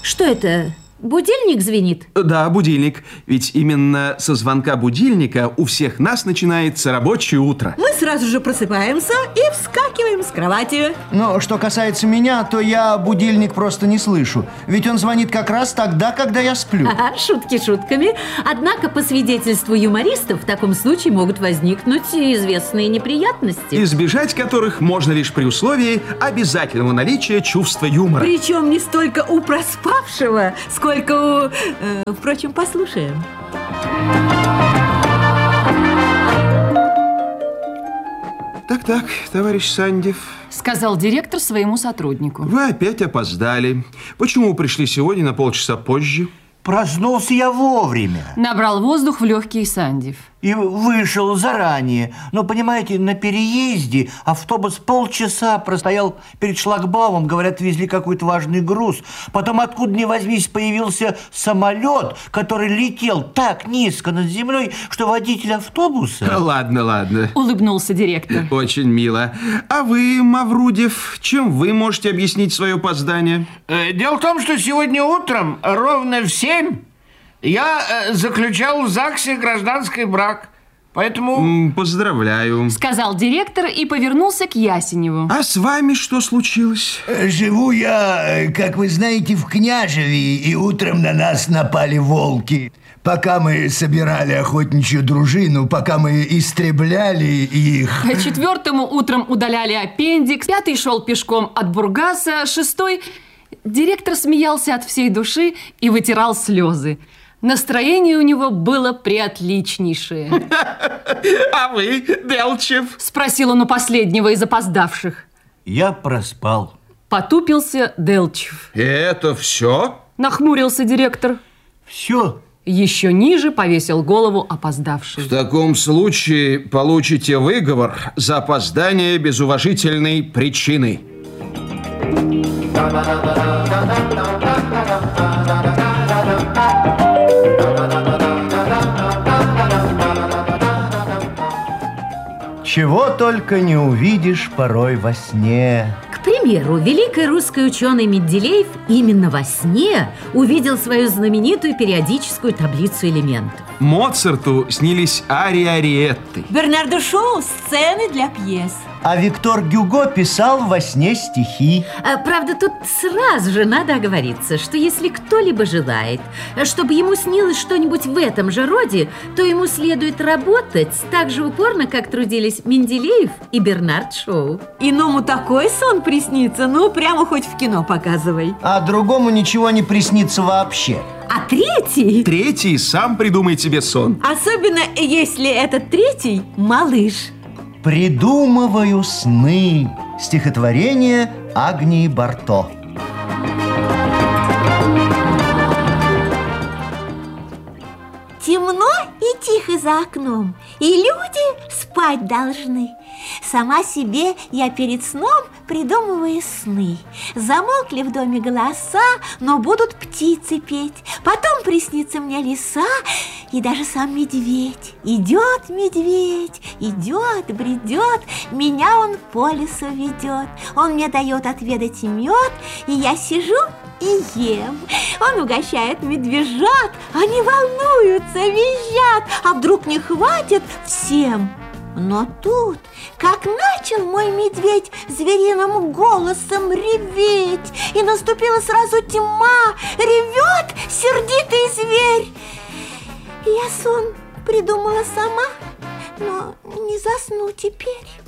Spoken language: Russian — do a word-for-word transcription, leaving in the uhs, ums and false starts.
Что это? Будильник звенит? Да, будильник. Ведь именно со звонка будильника у всех нас начинается рабочее утро. Мы сразу же просыпаемся и вскакиваем с кровати. Но что касается меня, то я будильник просто не слышу. Ведь он звонит как раз тогда, когда я сплю. Ага, шутки шутками. Однако, по свидетельству юмористов, в таком случае могут возникнуть известные неприятности, избежать которых можно лишь при условии обязательного наличия чувства юмора. Причем не столько у проспавшего, сколько у... Э, впрочем, послушаем. Так-так, товарищ Сандев, сказал директор своему сотруднику. Вы опять опоздали. Почему пришли сегодня на полчаса позже? Проснулся я вовремя. Набрал воздух в легкие Сандев. И вышел заранее. Но, понимаете, на переезде автобус полчаса простоял перед шлагбаумом. Говорят, везли какой-то важный груз. Потом, откуда ни возьмись, появился самолет, который летел так низко над землей, что водитель автобуса... Ладно, ладно. Улыбнулся директор. Очень мило. А вы, Маврудев, чем вы можете объяснить свое опоздание? Дело в том, что сегодня утром ровно в семь я э, заключал в ЗАГСе гражданский брак, поэтому... Поздравляю. Сказал директор и повернулся к Ясеневу. А с вами что случилось? Живу я, как вы знаете, в Княжеве, и утром на нас напали волки. Пока мы собирали охотничью дружину, пока мы истребляли их... Четвертому утром удаляли аппендикс, пятый шел пешком от Бургаса, шестой... Директор смеялся от всей души и вытирал слезы. Настроение у него было приотличнейшее. А вы, Делчев? Спросил он у последнего из опоздавших. Я проспал. Потупился Делчев. Это все? Нахмурился директор. Все. Еще ниже повесил голову опоздавший. В таком случае получите выговор за опоздание без уважительной причины. Чего только не увидишь порой во сне. К примеру, великий русский ученый Менделеев именно во сне увидел свою знаменитую периодическую таблицу элементов. Моцарту снились арии-ариетты. Бернарду Шоу сцены для пьес. А Виктор Гюго писал во сне стихи. А, правда, тут сразу же надо оговориться, что если кто-либо желает, чтобы ему снилось что-нибудь в этом же роде, то ему следует работать так же упорно, как трудились Менделеев и Бернард Шоу. Иному такой сон приснится, ну, прямо хоть в кино показывай. А другому ничего не приснится вообще. А третий? Третий сам придумает себе сон. Особенно, если этот третий малыш. «Придумываю сны». Стихотворение Агнии Барто. Темно и тихо за окном, и люди спать должны. Сама себе я перед сном придумываю сны. Замолкли в доме голоса, но будут птицы петь. Потом приснится мне лиса и даже сам медведь. Идет медведь, идет, бредет, меня он по лесу ведет. Он мне дает отведать мед, и я сижу и ем. Он угощает медвежат, они волнуются, визжат, а вдруг не хватит всем. Но тут, как начал мой медведь звериным голосом реветь, и наступила сразу тьма, ревет сердитый зверь. Я сон придумала сама, но не засну теперь.